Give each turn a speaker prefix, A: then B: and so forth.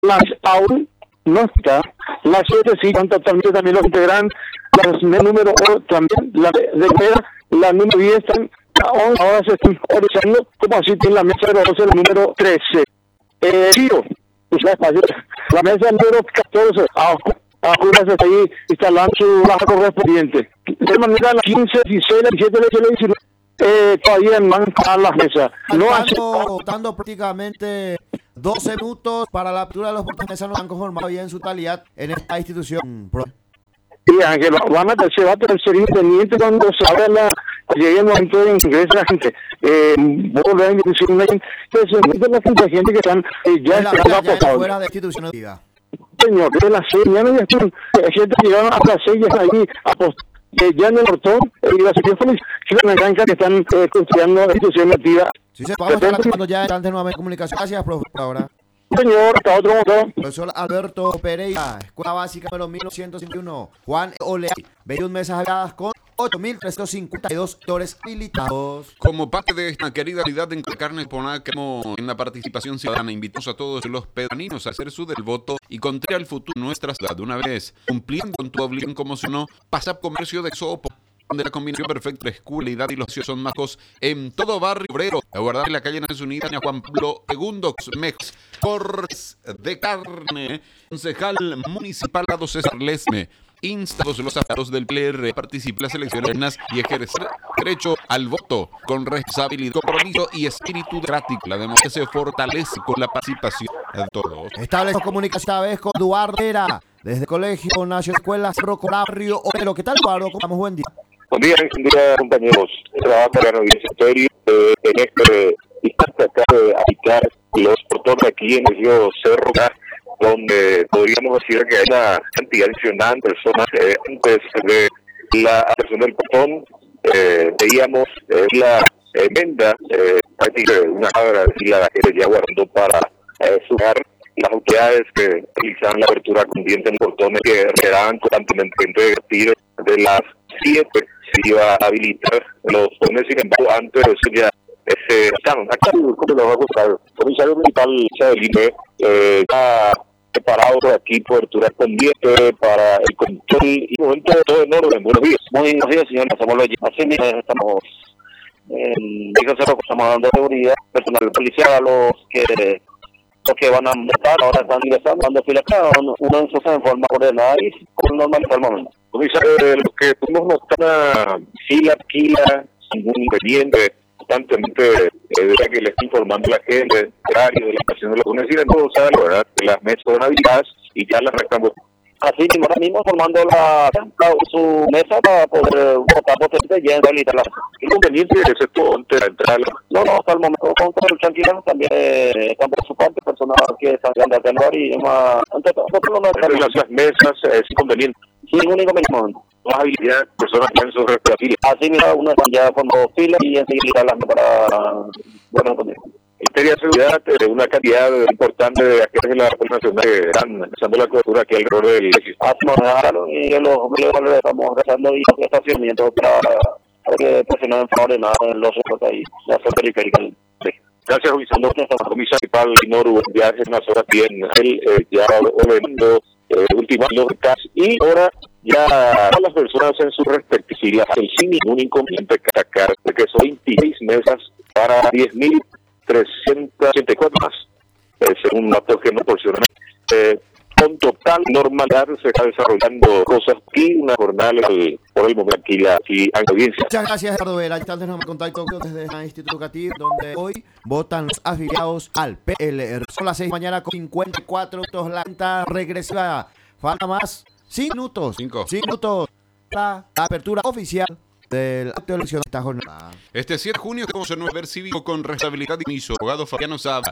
A: Las aún no está. Las 7 sí, también los integran. Las número 8 también, la de Vera, la número 10 están, ahora se están organizando, como así tiene la mesa de los 12, la número 13. Giro, la mesa número 14, ahora se está ahí instalando su baja correspondiente. De manera, la 15, 16, la 17, la 19, todavía van a las mesas.
B: Votando prácticamente 12 minutos para la apertura de los votos mesas, no han conformado ya en su totalidad en esta institución.
A: Sí, Ángel, se va a tener ser independiente cuando se abra llegue el momento de ingreso la gente. Vos la institución, la gente que están ya
B: fuera de institución educativa.
A: Señor, de las 6 ya no están, gente que llegaron hasta las 6 ya están ahí ya en el portón, y las instituciones que están construyendo la institución activa.
B: Sí, se vamos a estar cuando ya están de nueva comunicación. Gracias, profesor. Ahora.
A: Señor, hasta otro momento.
B: Profesor Alberto Pereira, Escuela Básica número 1951. Juan Olea, 21 mesas habladas con 8.352 actores habilitados.
C: Como parte de esta querida unidad de encarne como en la participación ciudadana, invitamos a todos los pedaninos a hacer su del voto y contribuir al futuro de nuestra ciudad. Una vez cumpliendo con tu obligación como si no, pasa comercio de Sopo, donde la combinación perfecta de escuela y los ocios son majos en todo barrio obrero. La guardar en la calle Naciones Unidas, Juan Pablo II, Mex, Corres de Carne, concejal municipal Lado César Lesme. Instados los afiliados del PLR a participar en las elecciones y ejercer derecho al voto con responsabilidad, compromiso y espíritu democrático. La democracia se fortalece con la participación de todos.
B: Establecemos comunicación esta vez con Eduardo Vera, desde Colegio Nacional Escuelas Roco Barrio Obrero. ¿Qué tal, Eduardo? ¿Cómo buen día?
D: Buen día, compañeros. Trabajo para la serio en este instante acá de habitar los portones aquí en el río Cerro, donde podríamos decir que hay una cantidad adicional de personas antes de la apertura del portón. Veíamos la venda, prácticamente una cabra y la gente ya guardando para sumar las autoridades que realizaban la apertura correspondiente en portones que redaban constantemente de tiro de las 7 se iba a habilitar los portones. Sin embargo, antes de eso ya acá como lo va a gustar el comisario municipal del INE está preparado por aquí cobertura correspondiente para el control y momento todo en orden. Buenos días.
E: Muy buenos días, señor. Así mismo estamos estamos dando seguridad personal policial a los que van a votar, ahora están ingresando, dando fila acá, uno en forma ordenada y con normalidad al momento.
D: Comisario, lo que podemos notar una fila, ningún inconveniente, constantemente que le está informando a la gente del horario de la estación de la comunidad, todo sabe la verdad que las mesas son habilitadas y ya las reclamos.
E: Así mismo, ahora mismo formando su mesa para poder votar potente ya en realidad la
D: ¿Qué inconveniente es esto antes de entrar?
E: No, hasta el momento con todo tranquilo, también están por su parte personas que están de atender y más ante todo
D: las mesas es inconveniente.
E: Ningún inconveniente.
D: Más habilidad, personas que en su respectivas.
E: Así mismo, uno ya formó fila y enseguida las para bueno conmigo.
D: Ministerio de Seguridad, una cantidad importante de agentes de la Policía Nacional que están usando la cobertura aquí alrededor del
E: legislativo. Y los obligadores estamos realizando y estacionamientos para que presionen en favor de nada en los otros ahí, la zona periférica.
D: Gracias, comisario. Comisario municipal Noru, ya hace unas horas bien, él ya ordenando ultimando los casos y ahora ya todas las personas en su respectividad sin ningún inconveniente que sacar, que son 26 mesas para 10.384 más, según datos que nos proporcionan. Con total normalidad se está desarrollando cosas aquí, una jornada por el momento aquí en audiencia.
B: Muchas gracias, Eduardo Vera. Instantes nos contacto desde el Instituto Educativo, donde hoy votan los afiliados al PLR. Son las 6 de la mañana con 54 minutos, la cuenta regresiva. Falta más 5 minutos. 5 minutos. La apertura oficial del acto de elección de esta jornada.
C: Este 7 de junio tenemos el nuevo ver cívico con responsabilidad y abogado Fabiano Saba.